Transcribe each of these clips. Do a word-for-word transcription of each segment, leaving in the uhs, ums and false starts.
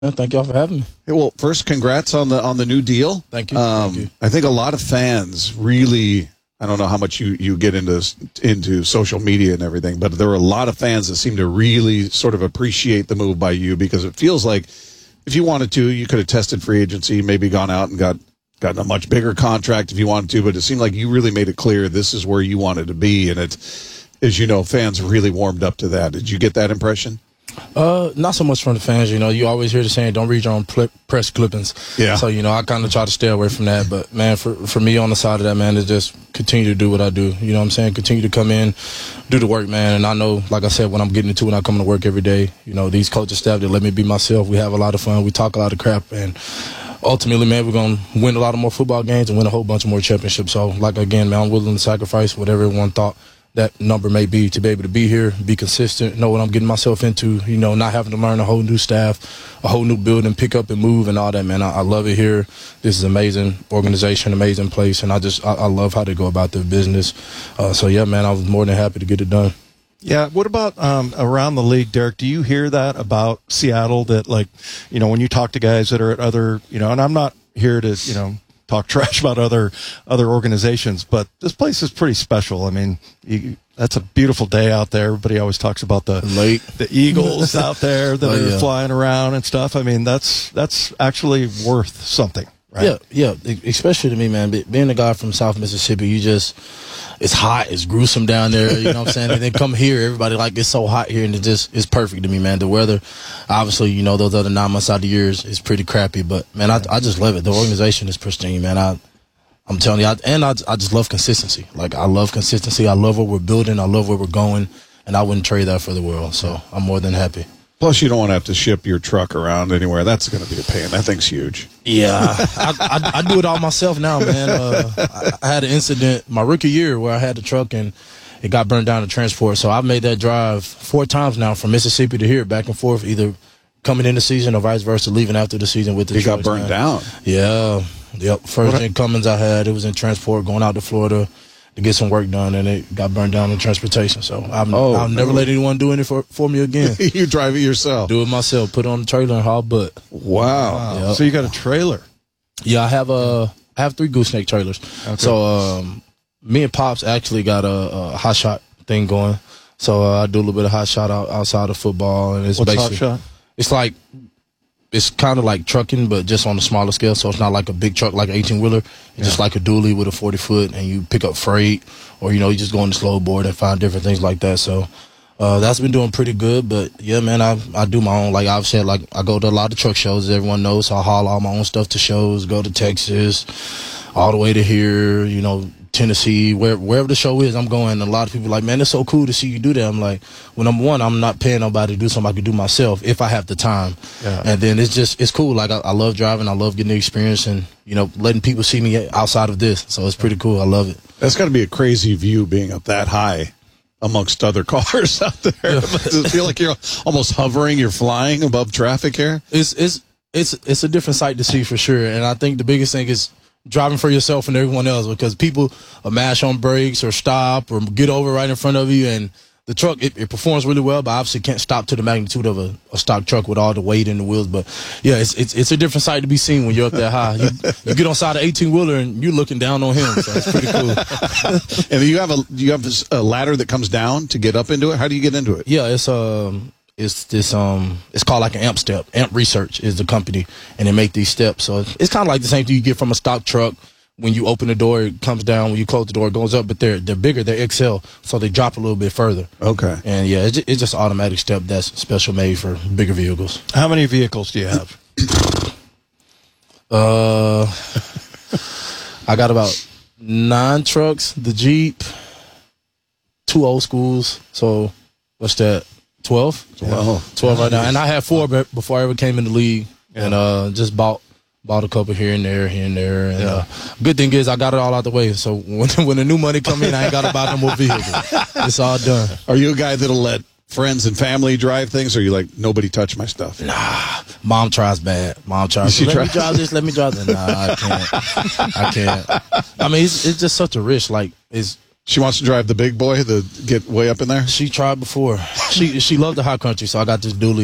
Yeah, thank y'all for having me. Hey, well, first, congrats on the on the new deal. Thank you. Um, Thank you. I think a lot of fans really. I don't know how much you, you get into into social media and everything, but there are a lot of fans that seem to really sort of appreciate the move by you, because it feels like if you wanted to, you could have tested free agency, maybe gone out and got gotten a much bigger contract if you wanted to, but it seemed like you really made it clear this is where you wanted to be, and it, as you know, fans really warmed up to that. Did you get that impression? Uh, not so much from the fans. You know, you always hear the saying, "Don't read your own pl- press clippings." Yeah. So you know, I kind of try to stay away from that. But man, for for me on the side of that, man, is just continue to do what I do. You know what I'm saying? Continue to come in, do the work, man. And I know, like I said, when I'm getting into when I come to work every day, you know, these coaching staff that let me be myself. We have a lot of fun. We talk a lot of crap, and ultimately, man, we're gonna win a lot of more football games and win a whole bunch of more championships. So, like again, man, I'm willing to sacrifice whatever everyone thought that number may be to be able to be here, be consistent, know what I'm getting myself into, you know, not having to learn a whole new staff, a whole new building, pick up and move and all that, man. I, I love it here. This is an amazing organization, amazing place, and I just I, I love how they go about their business. Uh, so, yeah, man, I was more than happy to get it done. Yeah. What about um, around the league, Derek? Do you hear that about Seattle, that, like, you know, when you talk to guys that are at other, you know, and I'm not here to, you know, talk trash about other other organizations, but this place is pretty special. I mean, you, that's a beautiful day out there. Everybody always talks about the Late. the eagles out there that Oh, are yeah. flying around and stuff. I mean, that's that's actually worth something, right? Yeah, yeah, especially to me, man. Be- Being a guy from South Mississippi, you just, it's hot, it's gruesome down there, you know what I'm saying? And then come here, everybody like, it's so hot here, and it just, it's perfect to me, man. The weather, obviously, you know, those other nine months out of the year is, is pretty crappy, but, man, I, I just love it. The organization is pristine, man. I, I'm telling you, I, and I, I just love consistency. Like, I love consistency. I love what we're building. I love where we're going, and I wouldn't trade that for the world, so I'm more than happy. Plus, you don't want to have to ship your truck around anywhere. That's going to be a pain. That thing's huge. Yeah, I, I, I do it all myself now, man. Uh, I, I had an incident my rookie year where I had the truck and it got burned down to transport. So I've made that drive four times now from Mississippi to here, back and forth, either coming in the season or vice versa, leaving after the season with the It got trucks, burned man. down. Yeah, yep. First in Cummins I had, it was in transport going out to Florida to get some work done, and it got burned down in transportation. So I'm, Oh, I'll never no. let anyone do it for, for me again. You drive it yourself. Do it myself, put it on the trailer and haul butt. Wow. Wow. Yep. So you got a trailer. Yeah, I have uh, I have three gooseneck trailers. Okay. So um, me and Pops actually got a, a hot shot thing going. So uh, I do a little bit of hot shot out, outside of football, and it's What's hot basically shot? it's like it's kind of like trucking, but just on a smaller scale. So it's not like a big truck like an eighteen wheeler. It's Yeah. just like a dually with a forty foot, and you pick up freight, or you know you just go on the slow board and find different things like that. So. Uh, that's been doing pretty good, but yeah, man, I I do my own. Like I've said, like I go to a lot of truck shows, as everyone knows. So I haul all my own stuff to shows. Go to Texas, all the way to here, you know, Tennessee, where, wherever the show is, I'm going. And a lot of people are like, man, it's so cool to see you do that. I'm like, well, number one, I'm not paying nobody to do something I can do myself if I have the time. Yeah. And then it's just it's cool. Like I, I love driving, I love getting the experience, and you know, letting people see me outside of this. So it's pretty cool. I love it. That's got to be a crazy view being up that high amongst other cars out there. Does it feel like you're almost hovering, you're flying above traffic here? It's it's it's it's a different sight to see for sure. And I think the biggest thing is driving for yourself and everyone else, because people uh, mash on brakes or stop or get over right in front of you, and the truck it, it performs really well, but obviously can't stop to the magnitude of a, a stock truck with all the weight in the wheels. But yeah, it's it's it's a different sight to be seen when you're up that high. You, you get on side of eighteen wheeler and you're looking down on him, so it's pretty cool. And you have a you have this, a ladder that comes down to get up into it. How do you get into it? Yeah, it's um it's this um it's called like an amp step. Amp Research is the company, and they make these steps. So it's, it's kind of like the same thing you get from a stock truck. When you open the door, it comes down. When you close the door, it goes up. But they're they're bigger. They're X L, so they drop a little bit further. Okay. And yeah, it's just, it's just an automatic step that's special made for bigger vehicles. How many vehicles do you have? Uh, I got about nine trucks, the Jeep, two old schools. So what's that? Twelve. Wow. Twelve right now, and I had four be- before I ever came in the league, and uh, just bought. Bought a couple here and there, here and there. And, Yeah. uh, good thing is I got it all out the way. So when when the new money come in, I ain't got to buy no more vehicles. It's all done. Are you a guy that'll let friends and family drive things, or are you like, nobody touch my stuff? Nah, mom tries bad. Mom tries. She Let tries? me drive this. Let me drive that. Nah, I can't. I can't. I mean, it's it's just such a risk. Like, it's She wants to drive the big boy, the get way up in there? she tried before. She she loved the high country, so I got this dually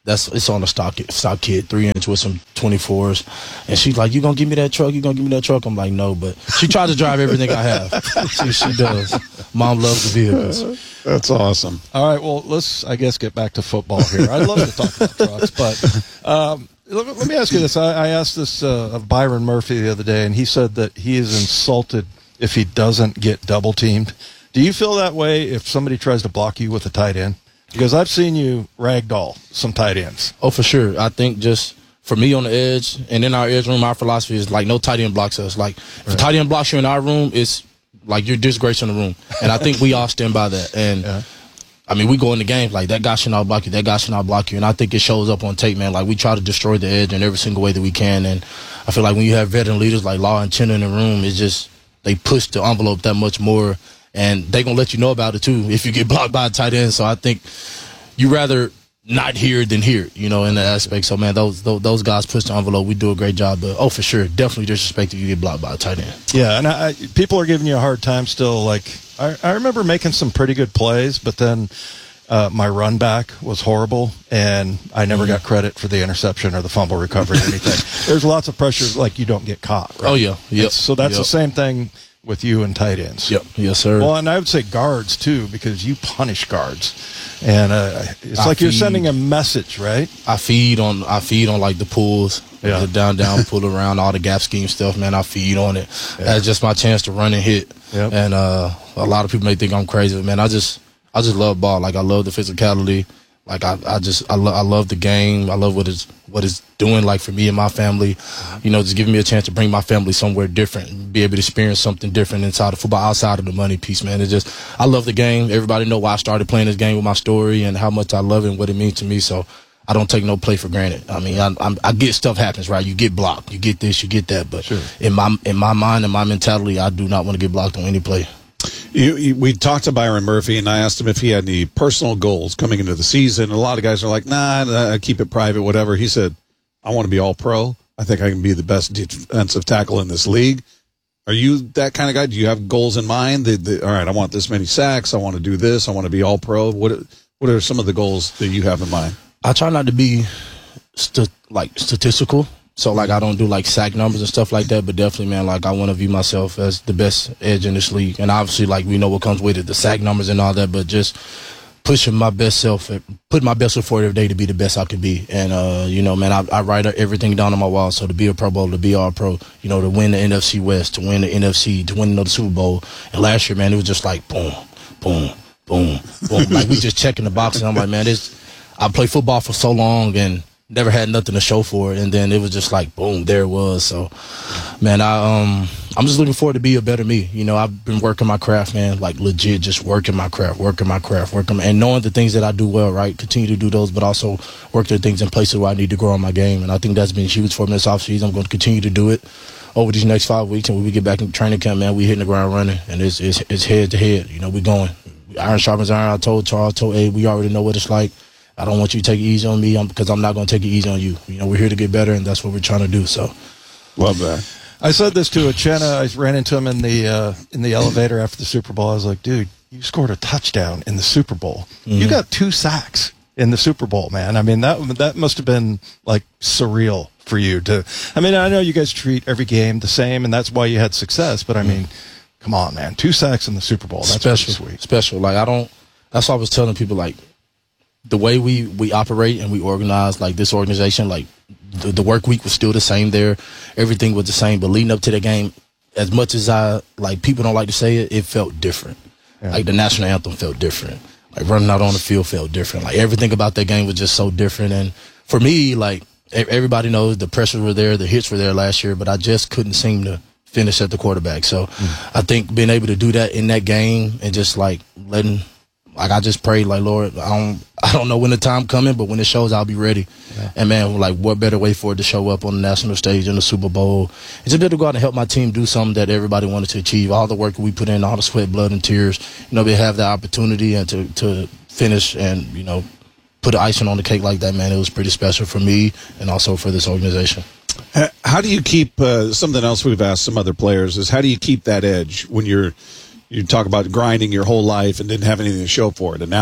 That's it's on a stock stock kit, three inch with some twenty-fours, and she's like, "You gonna give me that truck? You gonna give me that truck?" I'm like, "No," but she tried to drive everything I have. she, she does. Mom loves the vehicles. That's awesome. All right, well, let's I guess get back to football here. I'd love to talk about trucks, but um, let, let me ask you this: I, I asked this uh, of Byron Murphy the other day, and he said that he is insulted if he doesn't get double teamed. Do you feel that way if somebody tries to block you with a tight end? Because I've seen you ragdoll some tight ends. Oh, for sure. I think just for me on the edge and in our edge room, our philosophy is like no tight end blocks us. Like if right. a tight end blocks you in our room, it's like you're disgracing the room. And I think we all stand by that. And yeah. I mean, we go in the games like that guy should not block you, that guy should not block you. And I think it shows up on tape, man. Like we try to destroy the edge in every single way that we can. And I feel like when you have veteran leaders like Law and Chenna in the room, it's just they push the envelope that much more. And they going to let you know about it, too, if you get blocked by a tight end. So I think you rather not hear than hear, you know, in that aspect. So, man, those, those those guys push the envelope. We do a great job. But, oh, for sure, definitely disrespect if you get blocked by a tight end. Yeah, and I, people are giving you a hard time still. Like, I, I remember making some pretty good plays, but then uh, my run back was horrible, and I never mm-hmm. got credit for the interception or the fumble recovery or anything. There's lots of pressure, like you don't get caught. Right? Oh, yeah. Yep. So that's yep. the same thing with you and tight ends. Yep. Yes, sir. Well, and I would say guards, too, because you punish guards. And uh, it's I like feed, you're sending a message, right? I feed on, I feed on like, the pulls, yeah. the down, down, pull around, all the gap scheme stuff, man. I feed on it. Yeah. That's just my chance to run and hit. Yep. And uh, a lot of people may think I'm crazy, but, man, I just I just love ball. Like, I love the physicality. Like, I, I just, I, lo- I love the game. I love what it's, what it's doing, like, for me and my family. You know, just giving me a chance to bring my family somewhere different, be able to experience something different inside of football, outside of the money piece, man. It's just, I love the game. Everybody know why I started playing this game with my story and how much I love it and what it means to me. So I don't take no play for granted. I mean, I, I'm, I get stuff happens, right? You get blocked. You get this, you get that. But sure. in my in my mind and my mentality, I do not want to get blocked on any play. You, you, we talked to Byron Murphy, and I asked him if he had any personal goals coming into the season. A lot of guys are like, nah, nah, keep it private, whatever. He said, I want to be all pro. I think I can be the best defensive tackle in this league. Are you that kind of guy? Do you have goals in mind? The, the, all right, I want this many sacks. I want to do this. I want to be all pro. What What are some of the goals that you have in mind? I try not to be st- like statistical. So, like, I don't do, like, sack numbers and stuff like that, but definitely, man, like, I want to view myself as the best edge in this league. And obviously, like, we know what comes with it, the sack numbers and all that, but just pushing my best self, putting my best foot forward every day to be the best I could be. And, uh, you know, man, I, I write everything down on my wall. So to be a Pro Bowl, to be all pro, you know, to win the N F C West, to win the N F C, to win the Super Bowl. And last year, man, it was just like boom, boom, boom, boom. Like, we just checking the box, and I'm like, man, this, I played football for so long and never had nothing to show for it, and then it was just like boom, there it was. So, man, I um, I'm just looking forward to be a better me. You know, I've been working my craft, man, like legit, just working my craft, working my craft, working, my, and knowing the things that I do well, right? Continue to do those, but also work the things in places where I need to grow on my game, and I think that's been huge for me this offseason. I'm going to continue to do it over these next five weeks, and when we get back in training camp, man, we hitting the ground running, and it's it's, it's head to head. You know, we going iron sharpens iron. I told Charles, told Abe, we already know what it's like. I don't want you to take it easy on me because I'm not going to take it easy on you. You know, we're here to get better, and that's what we're trying to do. So, love that. I said this to Chenna. I ran into him in the uh, in the elevator after the Super Bowl. I was like, dude, you scored a touchdown in the Super Bowl. Mm-hmm. You got two sacks in the Super Bowl, man. I mean, that that must have been like surreal for you to. I mean, I know you guys treat every game the same, and that's why you had success. But I mean, mm-hmm. come on, man, two sacks in the Super Bowl. That's special, sweet. Special. Like I don't. That's why I was telling people, like, the way we, we operate and we organize, like this organization, like the, the work week was still the same there. Everything was the same. But leading up to the game, as much as I, like, people don't like to say it, it felt different. Yeah. Like the national anthem felt different. Like running out on the field felt different. Like everything about that game was just so different. And for me, like everybody knows the pressures were there, the hits were there last year, but I just couldn't seem to finish at the quarterback. So mm. I think being able to do that in that game and just like letting, like I just prayed, like, Lord, I don't, I don't know when the time coming, but when it shows, I'll be ready. Yeah. And man, like, what better way for it to show up on the national stage in the Super Bowl? It's just to go out and help my team do something that everybody wanted to achieve. All the work we put in, all the sweat, blood, and tears. You know, we have the opportunity and to to finish and you know put the icing on the cake like that. Man, it was pretty special for me and also for this organization. How do you keep uh, something else we've asked some other players is how do you keep that edge when you're you talk about grinding your whole life and didn't have anything to show for it, and now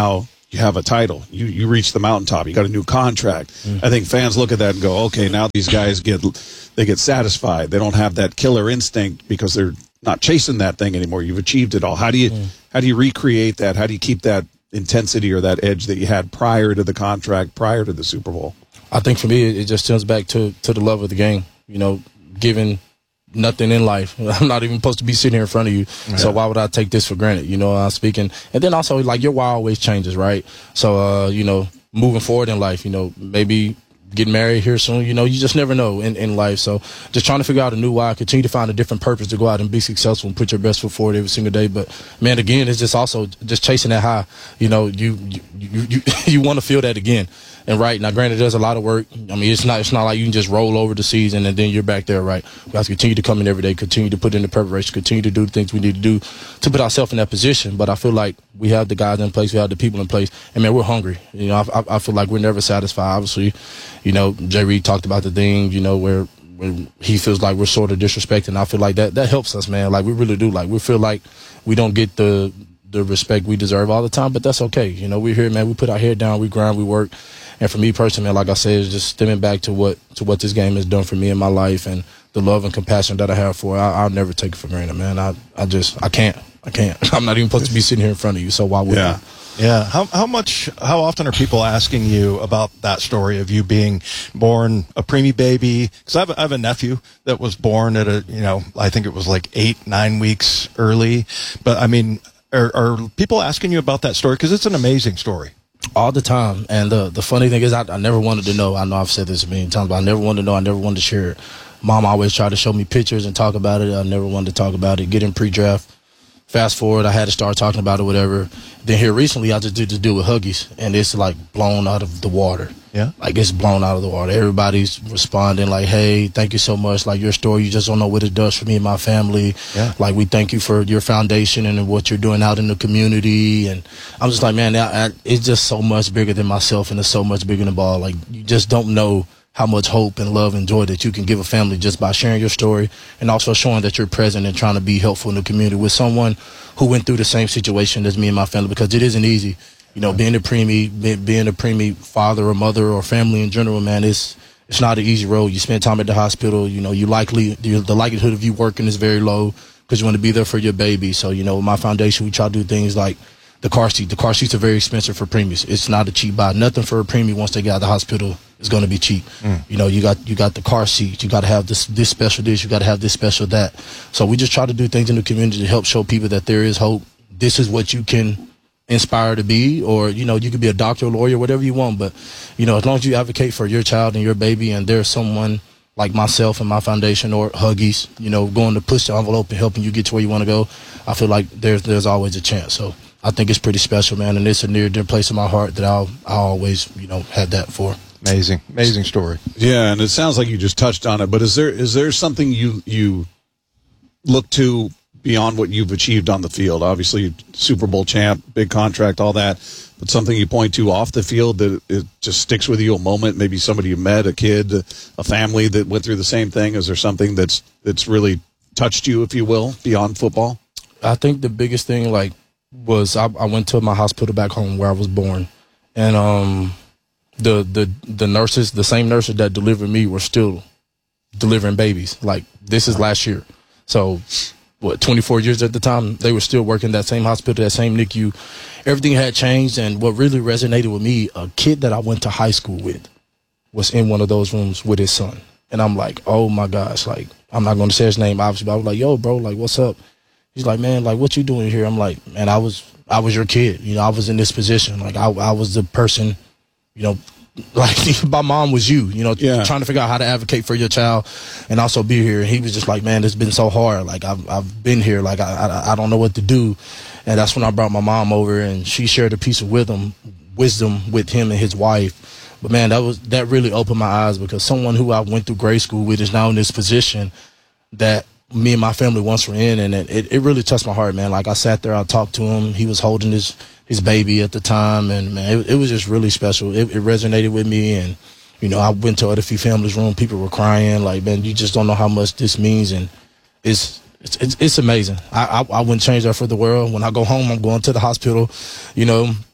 you have a title. You you reach the mountaintop. You got a new contract. Mm. I think fans look at that and go, okay, now these guys get they get satisfied. They don't have that killer instinct because they're not chasing that thing anymore. You've achieved it all. How do you mm. how do you recreate that? How do you keep that intensity or that edge that you had prior to the contract, prior to the Super Bowl? I think for me, it just stems back to to the love of the game. You know, giving nothing in life. I'm not even supposed to be sitting here in front of you. Yeah. So why would I take this for granted? You know, I'm speaking. And then also, like, your why always changes, right? So, uh, you know, moving forward in life, you know, maybe getting married here soon, you know, you just never know in, in life. So just trying to figure out a new why, continue to find a different purpose to go out and be successful and put your best foot forward every single day. But, man, again, it's just also just chasing that high. You know, you you you, you, you want to feel that again. And right now, granted, there's a lot of work. I mean, it's not it's not like you can just roll over the season and then you're back there, right? We have to continue to come in every day, continue to put in the preparation, continue to do the things we need to do to put ourselves in that position. But I feel like we have the guys in place, we have the people in place, and man, we're hungry. You know, I, I feel like we're never satisfied. Obviously, you know, Jay Reed talked about the thing, you know, where, where he feels like we're sort of disrespecting. I feel like that that helps us, man. Like we really do. Like we feel like we don't get the the respect we deserve all the time, but that's okay. You know, we're here, man. We put our head down, we grind, we work. And for me personally, man, like I said, it's just stemming back to what to what this game has done for me in my life and the love and compassion that I have for it. I, I'll never take it for granted, man. I, I just, I can't. I can't. I'm not even supposed to be sitting here in front of you, so why would yeah. I? Yeah. How how much, how often are people asking you about that story of you being born a preemie baby? Because I have, a, I have a nephew that was born at a, you know, I think it was like eight, nine weeks early. But, I mean, are, are people asking you about that story? Because it's an amazing story. All the time. And the the funny thing is, I, I never wanted to know. I know I've said this a million times, but I never wanted to know. I never wanted to share it. Mom always tried to show me pictures and talk about it. I never wanted to talk about it. Get in pre-draft. Fast forward, I had to start talking about it, whatever. Then here recently, I just did the deal with Huggies, and it's like blown out of the water. Yeah. Like it's blown out of the water. Everybody's responding like, hey, thank you so much. Like your story, you just don't know what it does for me and my family. Yeah. Like we thank you for your foundation and what you're doing out in the community. And I'm just like, man, I, I, it's just so much bigger than myself and it's so much bigger than the ball. Like you just don't know how much hope and love and joy that you can give a family just by sharing your story and also showing that you're present and trying to be helpful in the community with someone who went through the same situation as me and my family, because it isn't easy. You know, being a preemie, being a preemie father or mother or family in general, man, it's it's not an easy road. You spend time at the hospital. You know, you likely the likelihood of you working is very low because you want to be there for your baby. So, you know, with my foundation, we try to do things like the car seat. The car seats are very expensive for preemies. It's not a cheap buy. Nothing for a preemie once they get out of the hospital is going to be cheap. Mm. You know, you got you got the car seat. You got to have this this special this. You got to have this special that. So we just try to do things in the community to help show people that there is hope. This is what you can inspire to be, or, you know, you could be a doctor, lawyer, whatever you want. But, you know, as long as you advocate for your child and your baby and there's someone like myself and my foundation or Huggies, you know, going to push the envelope and helping you get to where you want to go, I feel like there's there's always a chance. So I think it's pretty special, man, and it's a near dear place in my heart that I'll I always, you know, had that for. Amazing, amazing story. Yeah, and it sounds like you just touched on it, but is there is there something you you look to beyond what you've achieved on the field? Obviously, Super Bowl champ, big contract, all that, but something you point to off the field that it just sticks with you, a moment, maybe somebody you met, a kid, a family that went through the same thing? Is there something that's that's really touched you, if you will, beyond football? I think the biggest thing, like, was I, I went to my hospital back home where I was born, and um, the the the nurses, the same nurses that delivered me, were still delivering babies. Like, this is last year, so what, twenty-four years at the time, they were still working that same hospital, that same N I C U. Everything had changed, and what really resonated with me, a kid that I went to high school with was in one of those rooms with his son, and I'm like, oh my gosh, like, I'm not going to say his name, obviously, but I was like, yo, bro, like, what's up? He's like, man, like, what you doing here? I'm like, man, I was, I was your kid. You know, I was in this position. Like, I, I was the person, you know, like my mom was you, you know, yeah. trying to figure out how to advocate for your child and also be here. And he was just like, man, it's been so hard. Like, I've, I've been here. Like, I, I, I don't know what to do. And that's when I brought my mom over, and she shared a piece of wisdom, wisdom with him and his wife. But man, that was, that really opened my eyes, because someone who I went through grade school with is now in this position that me and my family once were in, and it, it really touched my heart, man. Like, I sat there, I talked to him. He was holding his, his baby at the time, and man, it, it was just really special. It, it resonated with me, and, you know, I went to other few families' room. People were crying, like, man, you just don't know how much this means, and it's it's it's, it's amazing. I, I I wouldn't change that for the world. When I go home, I'm going to the hospital, you know,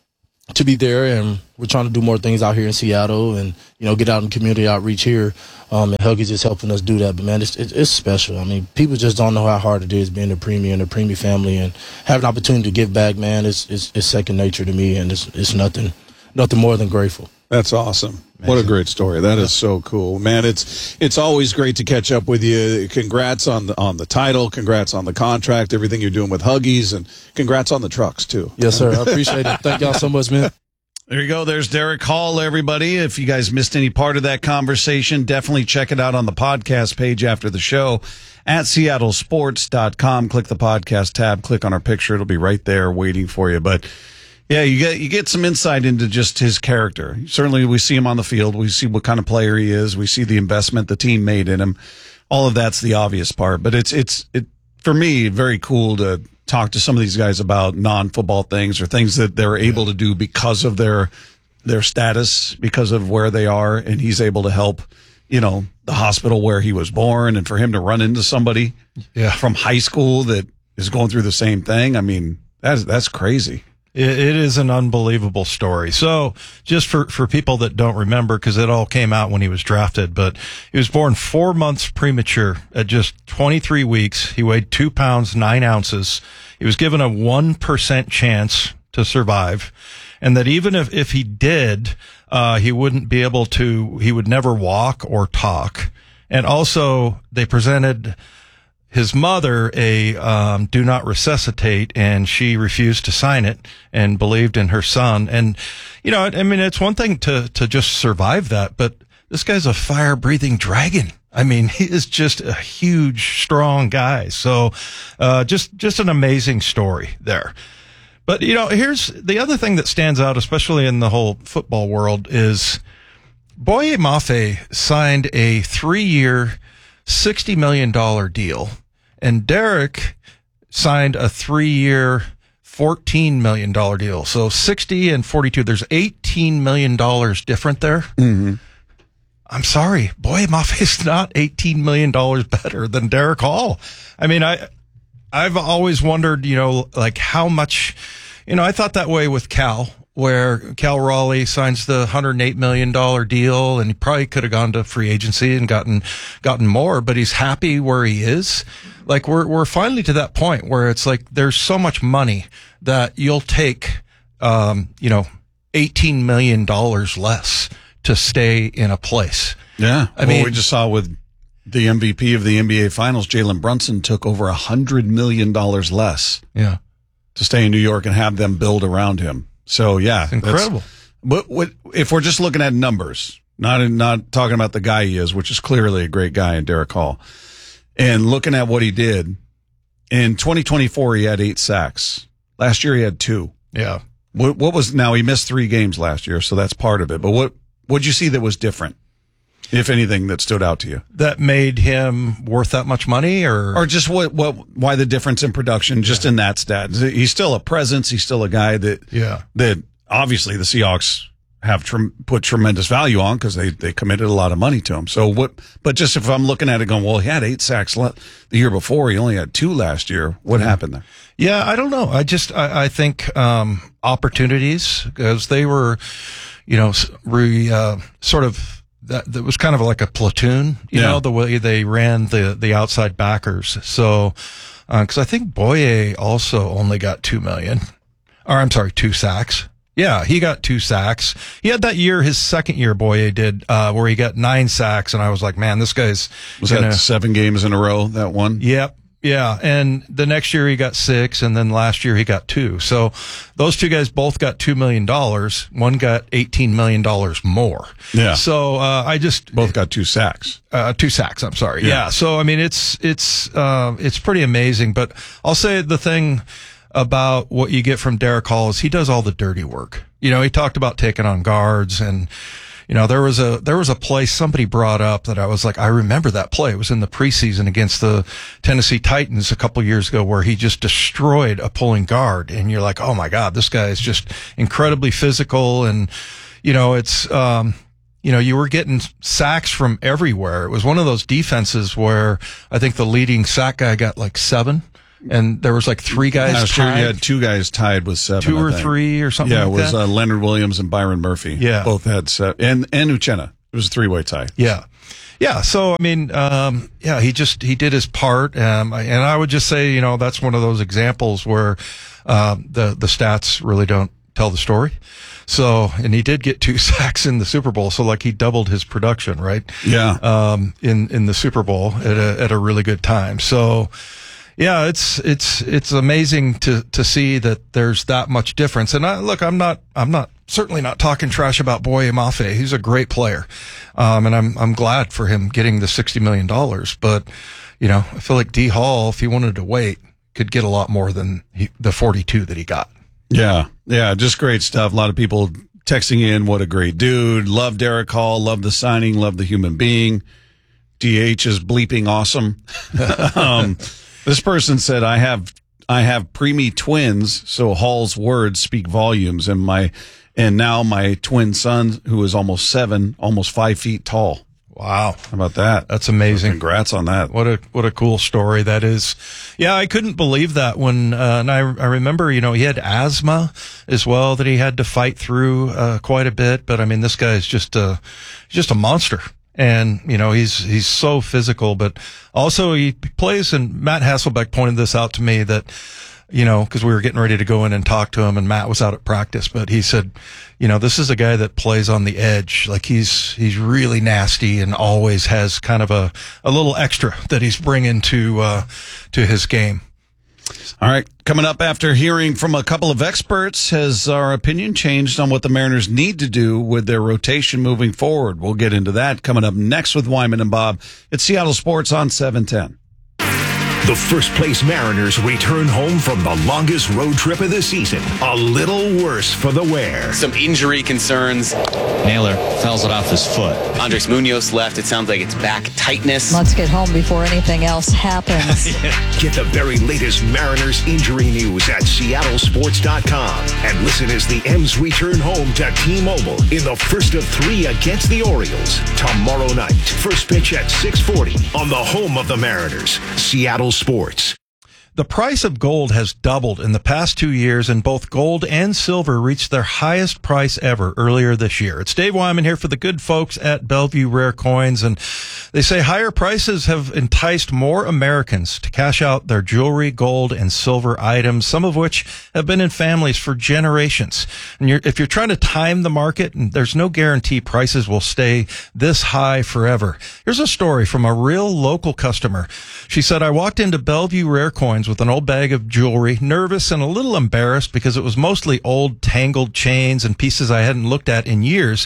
to be there, and we're trying to do more things out here in Seattle, and you know, get out in community outreach here. Um, and Huggies is helping us do that. But man, it's, it's it's special. I mean, people just don't know how hard it is being a Preemie and a Preemie family, and having an opportunity to give back. Man, it's it's, it's second nature to me, and it's it's nothing nothing more than grateful. That's awesome. What a great story. That is so cool, man. It's it's always great to catch up with you. Congrats on the on the title. Congrats on the contract. Everything you're doing with Huggies, and congrats on the trucks too. Yes, sir. I appreciate it. Thank y'all so much, man. There you go. There's Derek Hall, everybody. If you guys missed any part of that conversation, definitely check it out on the podcast page after the show at seattle sports dot com. Click the podcast tab. Click on our picture. It'll be right there waiting for you. But yeah, you get you get some insight into just his character. Certainly, we see him on the field. We see what kind of player he is. We see the investment the team made in him. All of that's the obvious part. But it's it's it for me very cool to talk to some of these guys about non-football things or things that they're able to do because of their their status, because of where they are, and he's able to help, you know, the hospital where he was born, and for him to run into somebody Yeah. from high school that is going through the same thing. I mean, that's that's crazy. It, it is an unbelievable story. So just for, for people that don't remember, because it all came out when he was drafted, but he was born four months premature at just twenty-three weeks. He weighed two pounds, nine ounces. He was given a one percent chance to survive. And that even if, if he did, uh, he wouldn't be able to, he would never walk or talk. And also they presented his mother a um, do not resuscitate, and she refused to sign it and believed in her son. And, you know, I mean, it's one thing to, to just survive that, but this guy's a fire-breathing dragon. I mean, he is just a huge, strong guy. So uh, just just an amazing story there. But, you know, here's the other thing that stands out, especially in the whole football world, is Boye Mafe signed a three-year, sixty million dollars deal, and Derek signed a three-year, fourteen million dollars deal. So sixty and forty-two, there's eighteen million dollars different there. Mm-hmm. I'm sorry, Boye Mafe is not eighteen million dollars better than Derek Hall. I mean, I, I've always wondered, you know, like how much, you know, I thought that way with Cal, where Cal Raleigh signs the one hundred eight million dollars deal, and he probably could have gone to free agency and gotten gotten more, but he's happy where he is. Like we're we're finally to that point where it's like there's so much money that you'll take, um, you know, eighteen million dollars less to stay in a place. Yeah, I well, mean, we just saw with the M V P of the N B A Finals, Jalen Brunson, took over a hundred million dollars less. Yeah, to stay in New York and have them build around him. So yeah, it's incredible. But what, if we're just looking at numbers, not not talking about the guy he is, which is clearly a great guy in Derek Hall, and looking at what he did in twenty twenty-four, he had eight sacks. Last year he had two. Yeah. What, what was now? He missed three games last year, so that's part of it. But what what'd you see that was different, if anything, that stood out to you? That made him worth that much money, or or just what what why the difference in production, just yeah. in that stat? He's still a presence. He's still a guy that yeah that obviously the Seahawks have trem- put tremendous value on because they they committed a lot of money to him. So what? But just if I'm looking at it, going, well, he had eight sacks le- the year before. He only had two last year. What mm-hmm. happened there? Yeah, I don't know. I just I, I think um, opportunities, because they were, you know, re, uh, sort of. That, that was kind of like a platoon, you yeah. know, the way they ran the, the outside backers. So, uh, cause I think Boye also only got two million, or I'm sorry, two sacks. Yeah, he got two sacks. He had that year, his second year, Boye did, uh, where he got nine sacks, and I was like, man, this guy's was gonna, that seven games in a row, that one? Yep. Yeah, and the next year he got six, and then last year he got two. So those two guys both got two million dollars. One got eighteen million dollars more. Yeah. So uh, I just both got two sacks. Uh, two sacks. I'm sorry. Yeah. Yeah. So I mean, it's it's uh, it's pretty amazing. But I'll say the thing about what you get from Derek Hall is he does all the dirty work. You know, he talked about taking on guards, and you know, there was a, there was a play somebody brought up that I was like, I remember that play. It was in the preseason against the Tennessee Titans a couple years ago, where he just destroyed a pulling guard. And you're like, oh my God, this guy is just incredibly physical. And, you know, it's, um, you know, you were getting sacks from everywhere. It was one of those defenses where I think the leading sack guy got like seven. and there was like three guys Last year tied. you had two guys tied with seven. Two I or think. three or something Yeah, like it was that. uh, Leonard Williams and Byron Murphy. Yeah. Both had seven. And, and Uchenna. It was a three-way tie. Yeah. Yeah. So, I mean, um, yeah, he just, he did his part. Um, and I would just say, you know, that's one of those examples where, um, the, the stats really don't tell the story. So, and he did get two sacks in the Super Bowl. So like he doubled his production, right? Yeah. Um, in, in the Super Bowl at a, at a really good time. So, yeah, it's, it's, it's amazing to, to see that there's that much difference. And I, look, I'm not, I'm not, certainly not talking trash about Boye Mafe. He's a great player. Um, and I'm, I'm glad for him getting the sixty million dollars. But, you know, I feel like D Hall, if he wanted to wait, could get a lot more than he, the forty-two that he got. Yeah. Yeah. Just great stuff. A lot of people texting in. What a great dude. Love Derek Hall. Love the signing. Love the human being. D H is bleeping awesome. um, this person said, I have, I have preemie twins. So Hall's words speak volumes, and my, and now my twin son, who is almost seven, almost five feet tall. Wow. How about that? That's amazing. Congrats on that. What a, what a cool story that is. Yeah, I couldn't believe that when, uh, and I, I remember, you know, he had asthma as well that he had to fight through, uh, quite a bit. But I mean, this guy is just a, just a monster. And, you know, he's, he's so physical, but also he plays, and Matt Hasselbeck pointed this out to me that, you know, because we were getting ready to go in and talk to him, and Matt was out at practice, but he said, you know, this is a guy that plays on the edge. Like he's, he's really nasty and always has kind of a, a little extra that he's bringing to, uh, to his game. All right. Coming up after hearing from a couple of experts, has our opinion changed on what the Mariners need to do with their rotation moving forward? We'll get into that coming up next with Wyman and Bob. It's Seattle Sports on seven ten. The first place Mariners return home from the longest road trip of the season. A little worse for the wear. Some injury concerns. Naylor fouls it off his foot. Andres Munoz left. It sounds like it's back tightness. Let's get home before anything else happens. yeah. Get the very latest Mariners injury news at Seattle Sports dot com. And listen as the M's return home to T-Mobile in the first of three against the Orioles tomorrow night. First pitch at six forty on the home of the Mariners, Seattle Sports. The price of gold has doubled in the past two years, and both gold and silver reached their highest price ever earlier this year. It's Dave Wyman here for the good folks at Bellevue Rare Coins, and they say higher prices have enticed more Americans to cash out their jewelry, gold, and silver items, some of which have been in families for generations. And you're, if you're trying to time the market, there's no guarantee prices will stay this high forever. Here's a story from a real local customer. She said, I walked into Bellevue Rare Coins with an old bag of jewelry, nervous and a little embarrassed because it was mostly old tangled chains and pieces I hadn't looked at in years.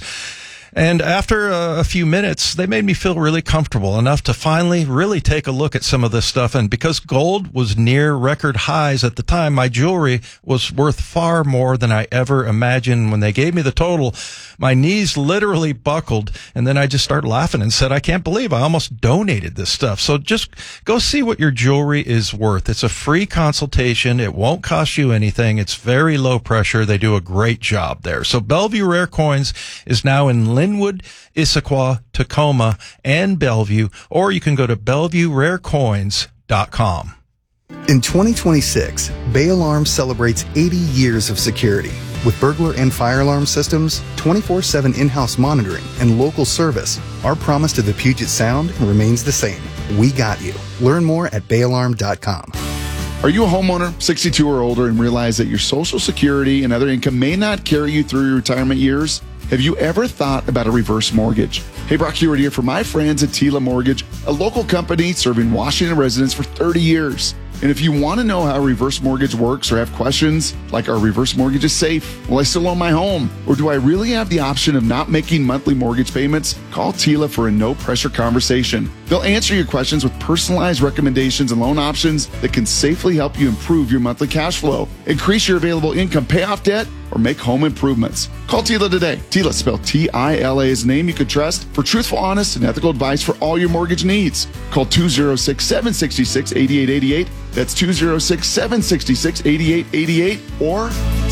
And after a, a few minutes, they made me feel really comfortable enough to finally really take a look at some of this stuff. And because gold was near record highs at the time, my jewelry was worth far more than I ever imagined. When they gave me the total, my knees literally buckled. And then I just started laughing and said, I can't believe I almost donated this stuff. So just go see what your jewelry is worth. It's a free consultation. It won't cost you anything. It's very low pressure. They do a great job there. So Bellevue Rare Coins is now in Linwood, Issaquah, Tacoma, and Bellevue, or you can go to bellevue rare coins dot com. In twenty twenty-six, Bay Alarm celebrates eighty years of security. With burglar and fire alarm systems, twenty-four seven in-house monitoring, and local service, our promise to the Puget Sound remains the same. We got you. Learn more at bay alarm dot com. Are you a homeowner, sixty-two or older, and realize that your Social Security and other income may not carry you through your retirement years? Have you ever thought about a reverse mortgage? Hey, Brock Hewitt here for my friends at Tila Mortgage, a local company serving Washington residents for thirty years. And if you want to know how a reverse mortgage works or have questions like, are reverse mortgages safe? Will I still own my home? Or do I really have the option of not making monthly mortgage payments? Call Tila for a no-pressure conversation. They'll answer your questions with personalized recommendations and loan options that can safely help you improve your monthly cash flow, increase your available income, pay off debt, or make home improvements. Call Tila today. Tila, spelled T I L A, is a name you can trust for truthful, honest, and ethical advice for all your mortgage needs. Call two oh six, seven six six, eight eight eight eight. That's two oh six, seven six six, eight eight eight eight or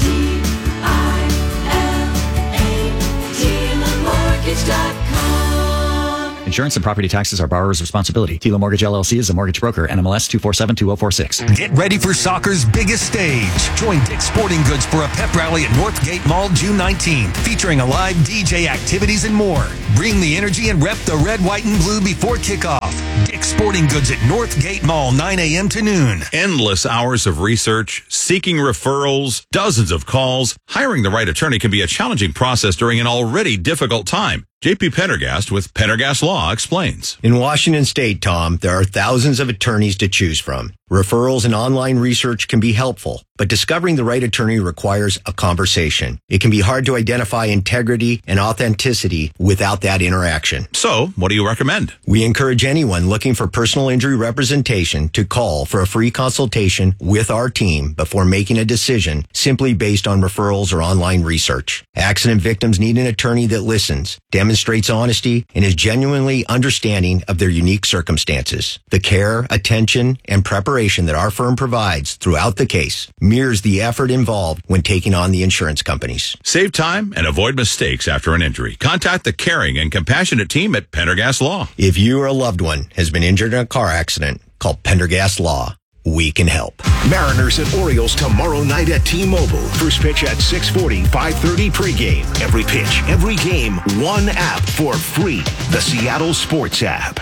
T I L A, Tila Mortgage dot com. Insurance and property taxes are borrower's responsibility. Tila Mortgage L L C is a mortgage broker. N M L S two four seven two zero four six. Get ready for soccer's biggest stage. Join Dick's Sporting Goods for a pep rally at Northgate Mall June nineteenth, featuring a live D J, activities, and more. Bring the energy and rep the red, white, and blue before kickoff. Dick's Sporting Goods at Northgate Mall, nine a.m. to noon. Endless hours of research, seeking referrals, dozens of calls. Hiring the right attorney can be a challenging process during an already difficult time. J P Pendergast with Pendergast Law explains. In Washington State, Tom, there are thousands of attorneys to choose from. Referrals and online research can be helpful, but discovering the right attorney requires a conversation. It can be hard to identify integrity and authenticity without that interaction. So, what do you recommend? We encourage anyone looking for personal injury representation to call for a free consultation with our team before making a decision simply based on referrals or online research. Accident victims need an attorney that listens, demonstrates honesty, and is genuinely understanding of their unique circumstances. The care, attention, and preparation that our firm provides throughout the case mirrors the effort involved when taking on the insurance companies. Save time and avoid mistakes after an injury. Contact the caring and compassionate team at Pendergast Law. If you or a loved one has been injured in a car accident, call Pendergast Law. We can help. Mariners and Orioles tomorrow night at T-Mobile. First pitch at six forty, five thirty pregame. Every pitch, every game, one app for free. The Seattle Sports app.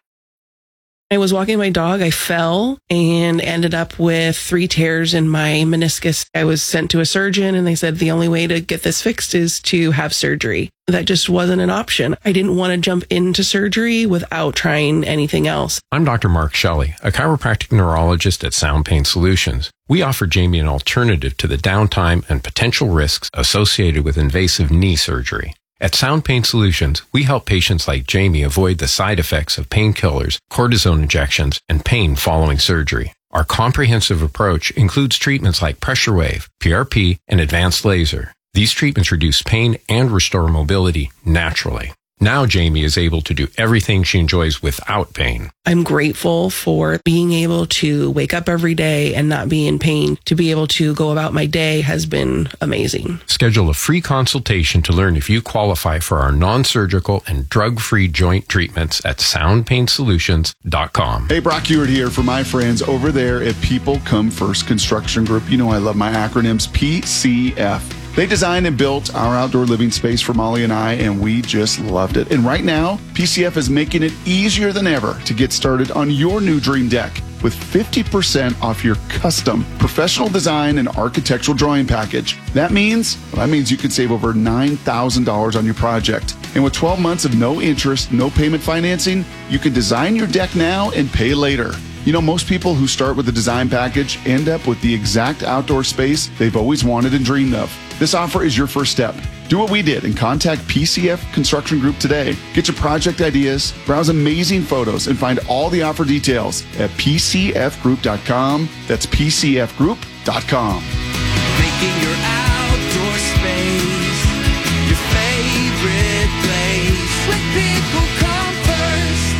I was walking my dog, I fell and ended up with three tears in my meniscus. I was sent to a surgeon and they said the only way to get this fixed is to have surgery. That just wasn't an option. I didn't want to jump into surgery without trying anything else. I'm Doctor Mark Shelley, a chiropractic neurologist at Sound Pain Solutions. We offer Jamie an alternative to the downtime and potential risks associated with invasive knee surgery. At Sound Pain Solutions, we help patients like Jamie avoid the side effects of painkillers, cortisone injections, and pain following surgery. Our comprehensive approach includes treatments like pressure wave, P R P, and advanced laser. These treatments reduce pain and restore mobility naturally. Now Jamie is able to do everything she enjoys without pain. I'm grateful for being able to wake up every day and not be in pain. To be able to go about my day has been amazing. Schedule a free consultation to learn if you qualify for our non-surgical and drug-free joint treatments at sound pain solutions dot com. Hey, Brock Hewitt here for my friends over there at People Come First Construction Group. You know I love my acronyms, P C F. They designed and built our outdoor living space for Molly and I, and we just loved it. And right now, P C F is making it easier than ever to get started on your new dream deck with fifty percent off your custom professional design and architectural drawing package. That means, well, that means you can save over nine thousand dollars on your project. And with twelve months of no interest, no payment financing, you can design your deck now and pay later. You know, most people who start with the design package end up with the exact outdoor space they've always wanted and dreamed of. This offer is your first step. Do what we did and contact P C F Construction Group today. Get your project ideas, browse amazing photos, and find all the offer details at P C F group dot com. That's P C F group dot com. Making your outdoor space your favorite place. When people come first.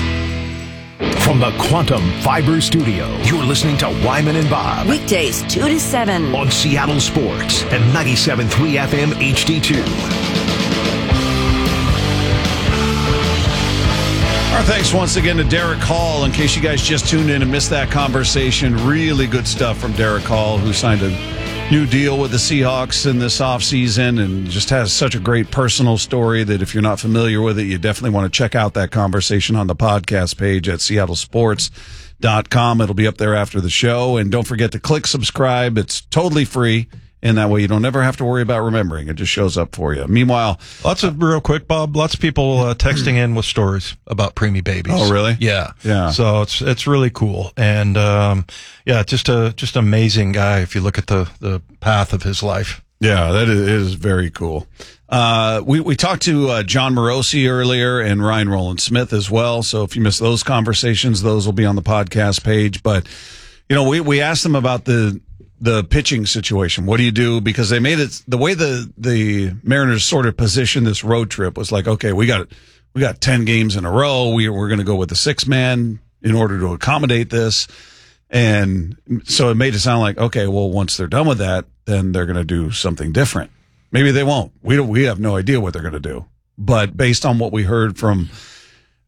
From the Quantum Fiber Studio, you're listening to Wyman and Bob. Weekdays, two to seven. On Seattle Sports and ninety-seven point three F M H D two. Our thanks once again to Derek Hall. In case you guys just tuned in and missed that conversation, really good stuff from Derek Hall, who signed a new deal with the Seahawks in this offseason and just has such a great personal story that if you're not familiar with it, you definitely want to check out that conversation on the podcast page at seattle sports dot com. It'll be up there after the show. And don't forget to click subscribe. It's totally free. And that way you don't ever have to worry about remembering. It just shows up for you. Meanwhile, lots of real quick, Bob, lots of people uh, texting in with stories about preemie babies. Oh, really? Yeah. Yeah. So it's, it's really cool. And, um, yeah, just a, just an amazing guy if you look at the, the path of his life. Yeah, that is, is very cool. Uh, we, we talked to uh, John Morosi earlier and Ryan Roland Smith as well. So if you missed those conversations, those will be on the podcast page. But, you know, we, we asked them about the, the pitching situation. What do you do? Because they made it the way the, the Mariners sort of positioned this road trip was like, okay, we got, we got ten games in a row. We, we're going to go with the six man in order to accommodate this. And so it made it sound like, okay, well, once they're done with that, then they're going to do something different. Maybe they won't. We don't, we have no idea what they're going to do. But based on what we heard from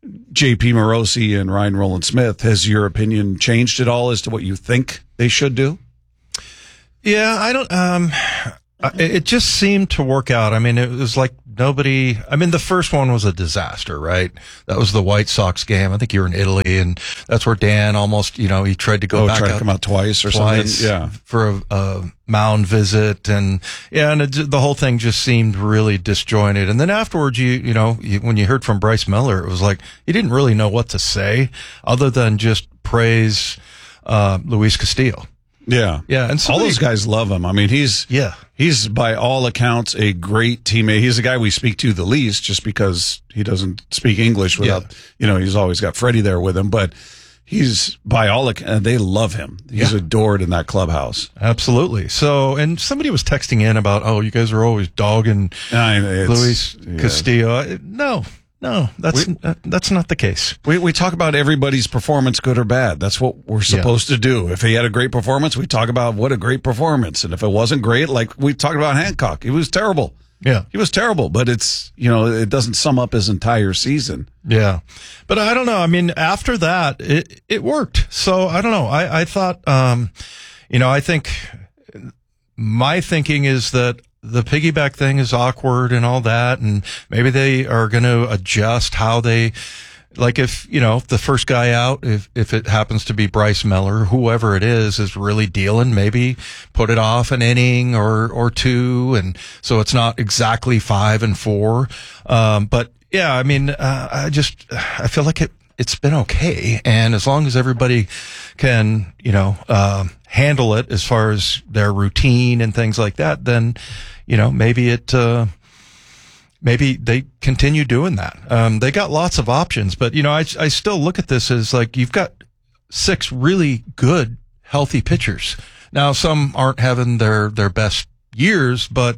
J P Morosi and Ryan Rowland Smith. Has your opinion changed at all as to what you think they should do? Yeah, I don't. Um, it just seemed to work out. I mean, it was like nobody. I mean, the first one was a disaster, right? That was the White Sox game. I think you were in Italy, and that's where Dan almost, you know, he tried to go oh, back tried out to come out twice or twice something. Yeah, for a, a mound visit, and yeah, and it, the whole thing just seemed really disjointed. And then afterwards, you you know, you, when you heard from Bryce Miller, it was like he didn't really know what to say other than just praise uh, Luis Castillo. Yeah. Yeah. And all those guys love him. I mean, he's, yeah, he's by all accounts a great teammate. He's the guy we speak to the least just because he doesn't speak English without, yeah. you know, he's always got Freddie there with him, but he's by all accounts, they love him. He's yeah. adored in that clubhouse. Absolutely. So, and somebody was texting in about, oh, you guys are always dogging I mean, Luis yeah. Castillo. No. No, that's we, uh, that's not the case. We we talk about everybody's performance, good or bad. That's what we're supposed yeah. to do. If he had a great performance, we talk about what a great performance. And if it wasn't great, like we talked about Hancock, he was terrible. Yeah, he was terrible. But it's, you know, it doesn't sum up his entire season. Yeah, but I don't know. I mean, after that, it it worked. So I don't know. I I thought, um, you know, I think my thinking is that the piggyback thing is awkward and all that, and maybe they are going to adjust how they, like if, you know, the first guy out, if, if it happens to be Bryce Miller, whoever it is, is really dealing, maybe put it off an inning or, or two. And so it's not exactly five and four. Um, but yeah, I mean, uh, I just, I feel like it, it's been okay. And as long as everybody can, you know, um, handle it as far as their routine and things like that, then, you know, maybe it, uh, maybe they continue doing that. Um, they got lots of options, but, you know, I, I still look at this as like, you've got six really good, healthy pitchers. Now, some aren't having their, their best years, but,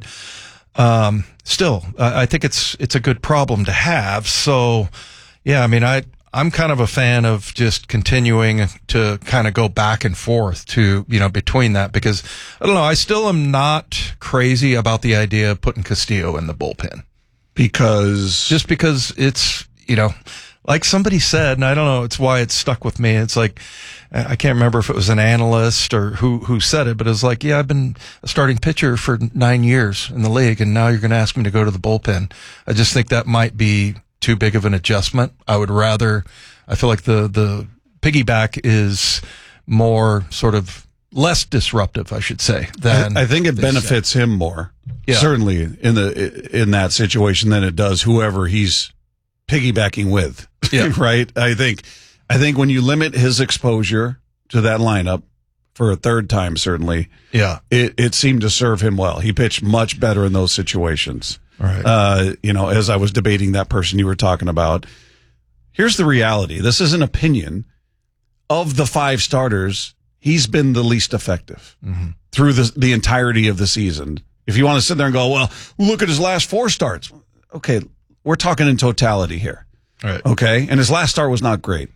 um, still, I, I think it's, it's a good problem to have. So, yeah, I mean, I, I'm kind of a fan of just continuing to kind of go back and forth to, you know, between that, because I don't know, I still am not crazy about the idea of putting Castillo in the bullpen. Because just because it's, you know, like somebody said, and I don't know, it's why it's stuck with me. It's like, I can't remember if it was an analyst or who, who said it, but it was like, yeah, I've been a starting pitcher for nine years in the league, and now you're going to ask me to go to the bullpen. I just think that might be too big of an adjustment. I would rather, I feel like the, the piggyback is more sort of less disruptive, I should say, than I, I think it benefits say. him more, yeah. certainly in the, in that situation than it does whoever he's piggybacking with. Yeah. Right. I think, I think when you limit his exposure to that lineup for a third time, certainly, yeah, it, it seemed to serve him well. He pitched much better in those situations. Right. Uh, you know, as I was debating that person you were talking about, here's the reality. This is an opinion. Of the five starters, he's been the least effective mm-hmm. through the, the entirety of the season. If you want to sit there and go, well, look at his last four starts. Okay, we're talking in totality here. Right. Okay, and his last start was not great.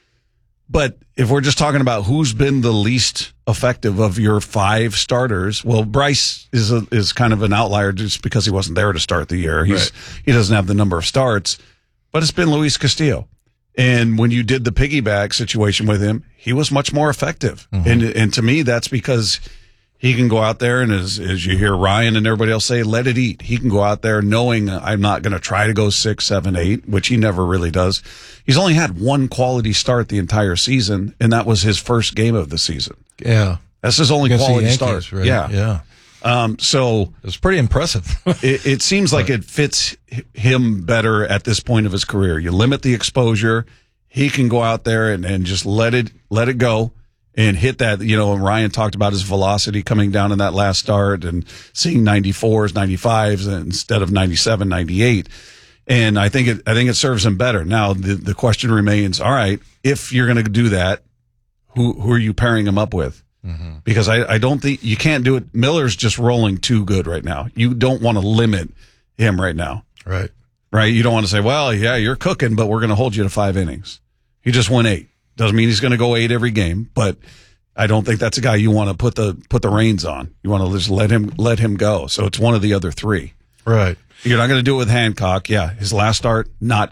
But if we're just talking about who's been the least effective of your five starters, well, Bryce is a, is kind of an outlier just because he wasn't there to start the year. He's right. He doesn't have the number of starts, but it's been Luis Castillo. And when you did the piggyback situation with him, he was much more effective. Mm-hmm. And and to me, that's because he can go out there and as, as you hear Ryan and everybody else say, let it eat. He can go out there knowing I'm not going to try to go six, seven, eight, which he never really does. He's only had one quality start the entire season, and that was his first game of the season. Yeah. That's his only Against quality Yankees, start. Right? Yeah. Yeah. Um, so it's pretty impressive. it, it seems like it fits him better at this point of his career. You limit the exposure. He can go out there and, and just let it, let it go. And hit that, you know, and Ryan talked about his velocity coming down in that last start and seeing ninety-fours, ninety-fives instead of ninety-seven, ninety-eight. And I think it, I think it serves him better. Now, the, the question remains, all right, if you're going to do that, who, who are you pairing him up with? Mm-hmm. Because I, I don't think you can't do it. Miller's just rolling too good right now. You don't want to limit him right now. Right. Right. You don't want to say, well, yeah, you're cooking, but we're going to hold you to five innings. He just won eight. Doesn't mean he's going to go eight every game, but I don't think that's a guy you want to put the put the reins on. You want to just let him let him go. So it's one of the other three. Right. You're not going to do it with Hancock. Yeah, his last start not good.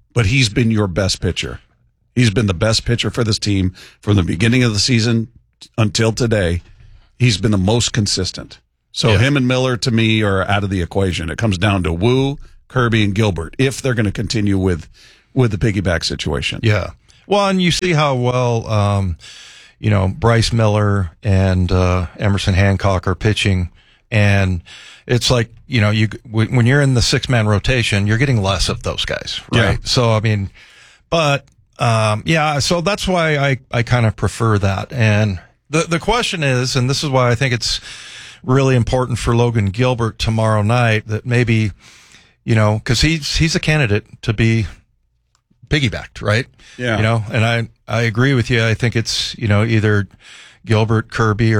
but he's been your best pitcher. He's been the best pitcher for this team from the beginning of the season until today. He's been the most consistent. So Yeah. him and Miller, to me, are out of the equation. It comes down to Wu, Kirby, and Gilbert if they're going to continue with with the piggyback situation. Yeah. Well, and you see how well, um, you know, Bryce Miller and uh, Emerson Hancock are pitching, and it's like, you know, you when you're in the six man rotation, you're getting less of those guys, right? Yeah. So I mean, but um, yeah, so that's why I I kind of prefer that. And the the question is, and this is why I think it's really important for Logan Gilbert tomorrow night, that maybe, you know, because he's he's a candidate to be piggybacked, right? Yeah. You know, and I, I agree with you. I think it's, you know, either Gilbert, Kirby, or